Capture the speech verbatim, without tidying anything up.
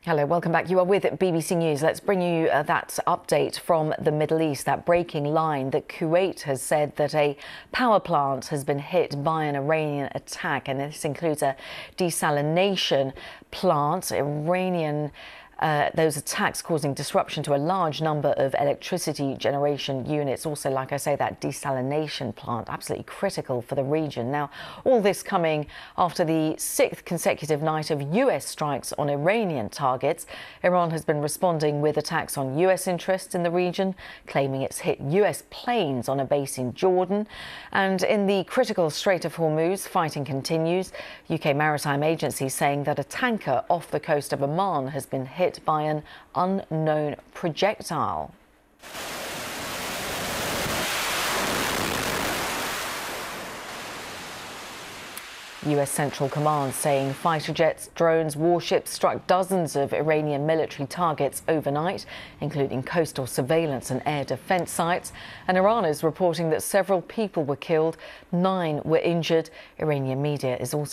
Hello, welcome back. You are with B B C News. Let's bring you uh, that update from the Middle East, that breaking line that Kuwait has said that a power plant has been hit by an Iranian attack, and this includes a desalination plant. Iranian Uh, those attacks causing disruption to a large number of electricity generation units. Also, like I say, that desalination plant, absolutely critical for the region. Now, all this coming after the sixth consecutive night of U S strikes on Iranian targets. Iran has been responding with attacks on U S interests in the region, claiming it's hit U S planes on a base in Jordan. And in the critical Strait of Hormuz, fighting continues. U K Maritime Agency saying that a tanker off the coast of Oman has been hit by an unknown projectile. U S Central Command saying fighter jets, drones, warships struck dozens of Iranian military targets overnight, including coastal surveillance and air defense sites. And Iran is reporting that several people were killed, nine were injured. Iranian media is also